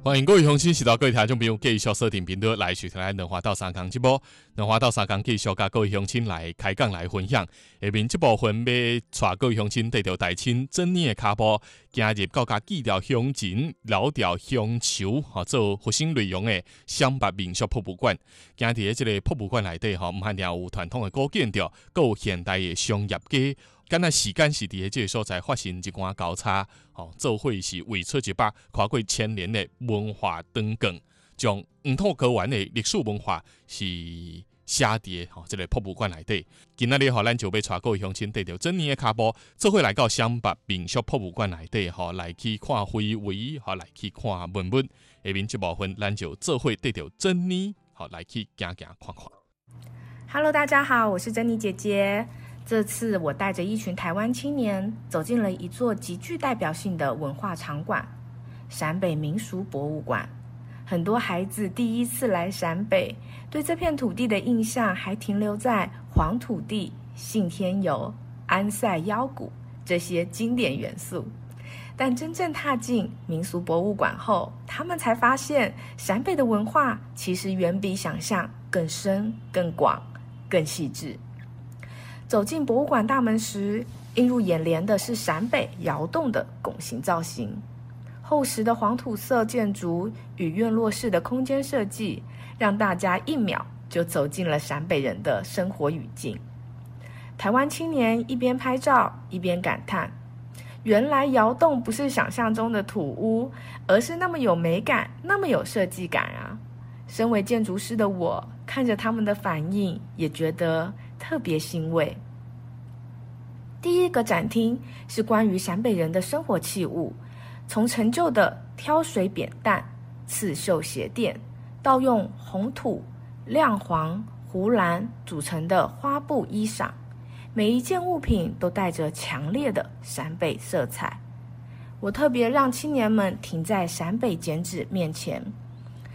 欢迎各位乡亲、时到各位听众朋友继续锁定频道来收听咱两花到三工节目。两花到三工继续甲各位乡亲来开讲来分享。下面这部分要带各位乡亲带着大亲珍妮的脚步，行入到甲记条乡前老调乡球做核心内容的湘北民俗博物馆。行伫这个博物馆内底唔限定有传统的古建筑，还有现代的商业街。敢若时间是伫个这个所在发生一寡交叉，做伙是为出一百跨过千年的文化长卷，将黄土高原的历史文化是写伫这个博物馆内底。今仔日咱就要带各位乡亲，带着珍妮的脚步，做伙来到湘北民俗博物馆内底，来去看非遗，来去看文物。下面这部分，咱就做伙带着珍妮，来去行看看。 Hello， 大家好，我是珍妮姐姐。这次我带着一群台湾青年走进了一座极具代表性的文化场馆——陕北民俗博物馆。很多孩子第一次来陕北，对这片土地的印象还停留在黄土地、信天游、安塞腰鼓这些经典元素。但真正踏进民俗博物馆后，他们才发现陕北的文化其实远比想象更深、更广、更细致。走进博物馆大门时，映入眼帘的是陕北窑洞的拱形造型，厚实的黄土色建筑与院落式的空间设计，让大家一秒就走进了陕北人的生活语境。台湾青年一边拍照一边感叹，原来窑洞不是想象中的土屋，而是那么有美感，那么有设计感啊！身为建筑师的我，看着他们的反应，也觉得特别欣慰。第一个展厅是关于陕北人的生活器物，从陈旧的挑水扁担、刺绣鞋垫，到用红土、亮黄、湖蓝组成的花布衣裳，每一件物品都带着强烈的陕北色彩。我特别让青年们停在陕北剪纸面前，